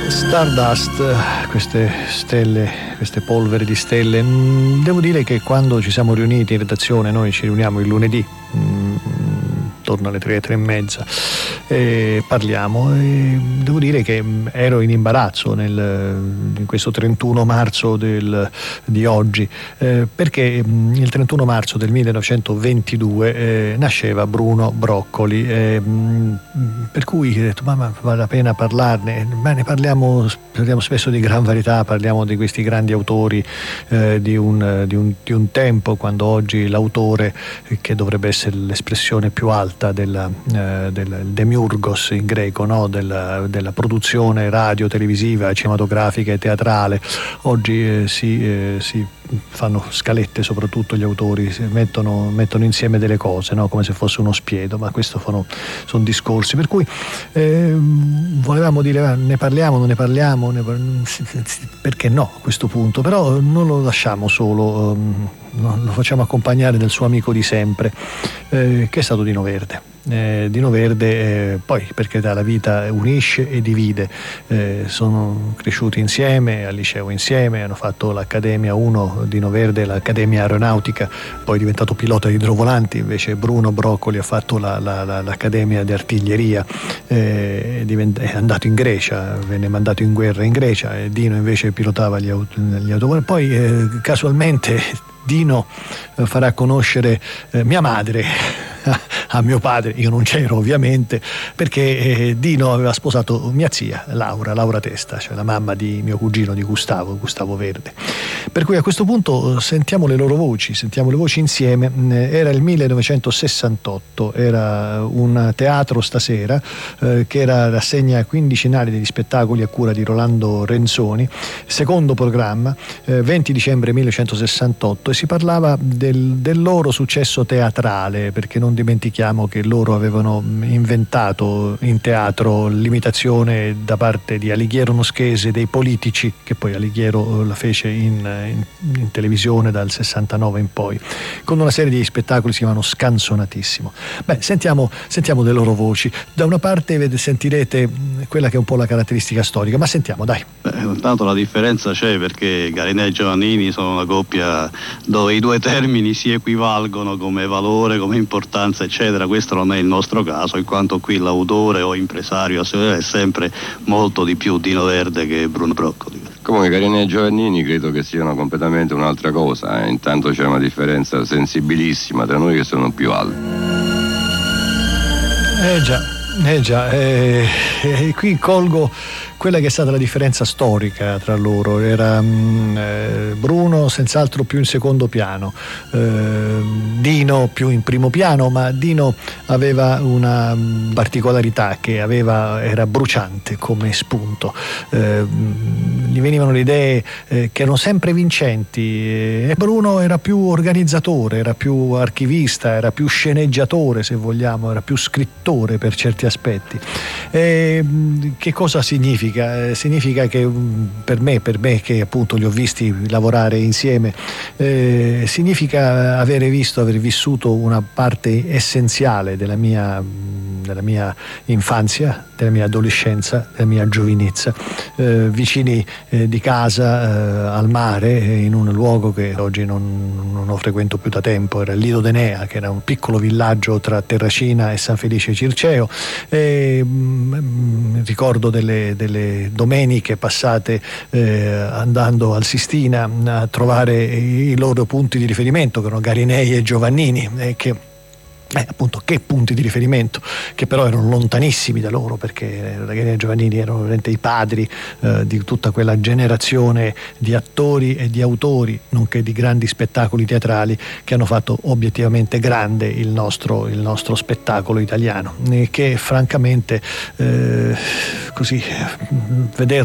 Stardust, queste stelle, queste polveri di stelle. Devo dire che quando ci siamo riuniti in redazione, noi ci riuniamo il lunedì attorno alle 3, 3:30 e parliamo, e devo dire che ero in imbarazzo in questo 31 marzo di oggi, perché il 31 marzo del 1922 nasceva Bruno Broccoli, per cui ho detto ma vale la pena parlarne. Ne parliamo spesso di gran varietà, parliamo di questi grandi autori di un tempo, quando oggi l'autore, che dovrebbe essere l'espressione più alta del demiurgos in greco, no? della produzione radio, televisiva, cinematografica e teatrale, oggi si fanno scalette, soprattutto gli autori mettono insieme delle cose, no? Come se fosse uno spiedo, ma questo sono discorsi, per cui volevamo dire ne parliamo, non ne parliamo, perché no a questo punto, però non lo lasciamo solo, lo facciamo accompagnare dal suo amico di sempre, che è stato Dino Verde. Dino Verde, poi perché la vita unisce e divide, sono cresciuti insieme al liceo insieme, hanno fatto l'Accademia 1, Dino Verde l'Accademia Aeronautica, poi è diventato pilota di idrovolanti, invece Bruno Broccoli ha fatto l'Accademia di Artiglieria, è andato in Grecia, venne mandato in guerra in Grecia, e Dino invece pilotava gli autovolanti. Poi casualmente Dino farà conoscere mia madre a mio padre. Io non c'ero ovviamente, perché Dino aveva sposato mia zia Laura Testa, cioè la mamma di mio cugino, di Gustavo Verde. Per cui a questo punto sentiamo le voci insieme. Era il 1968, era un teatro stasera, che era rassegna quindicinale degli spettacoli a cura di Rolando Renzoni, secondo programma, 20 dicembre 1968, e si parlava del loro successo teatrale, perché non dimentichiamo che loro avevano inventato in teatro l'imitazione da parte di Alighiero Noschese dei politici, che poi Alighiero la fece in televisione dal 69 in poi, con una serie di spettacoli si chiamano Scanzonatissimo. Sentiamo le loro voci. Da una parte sentirete quella che è un po' la caratteristica storica, ma sentiamo, dai. Intanto la differenza c'è, perché Garinè e Giovannini sono una coppia dove i due termini si equivalgono come valore, come importanza, eccetera. Questo non è il nostro caso, in quanto qui l'autore o impresario è sempre molto di più Dino Verde che Bruno Broccoli. Comunque Garinè e Giovannini credo che siano completamente un'altra cosa, intanto c'è una differenza sensibilissima tra noi che sono più alti. Già, qui colgo quella che è stata la differenza storica tra loro. Era Bruno senz'altro più in secondo piano, Dino più in primo piano, ma Dino aveva una particolarità che era bruciante come spunto, gli venivano le idee che erano sempre vincenti, e Bruno era più organizzatore, era più archivista, era più sceneggiatore, se vogliamo, era più scrittore per certi aspetti. Che cosa significa? Significa che per me che appunto li ho visti lavorare insieme, significa aver vissuto una parte essenziale della mia infanzia, della mia adolescenza, della mia giovinezza, vicini di casa, al mare, in un luogo che oggi non lo frequento più da tempo. Era Lido d'Enea, che era un piccolo villaggio tra Terracina e San Felice Circeo, e ricordo delle domeniche passate andando al Sistina a trovare i loro punti di riferimento, che erano Garinei e Giovannini, appunto, che punti di riferimento, che però erano lontanissimi da loro, perché Garinei e Giovannini erano veramente i padri di tutta quella generazione di attori e di autori, nonché di grandi spettacoli teatrali, che hanno fatto obiettivamente grande il nostro spettacolo italiano, che francamente così